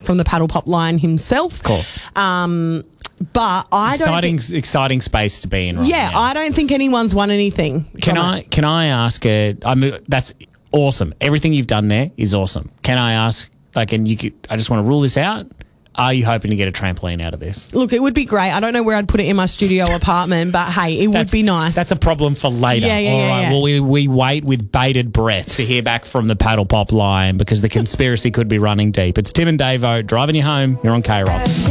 from the Paddle Pop line himself. Of course. But I don't think... Exciting space to be in right now. I don't think anyone's won anything. Can I ask that's awesome. Everything you've done there is awesome. Can I ask, I just want to rule this out. Are you hoping to get a trampoline out of this? Look, it would be great. I don't know where I'd put it in my studio apartment, but hey, it would be nice. That's a problem for later. Yeah. All right. Well, we wait with bated breath to hear back from the Paddle Pop line because the conspiracy could be running deep. It's Tim and Davo driving you home. You're on K-Rock.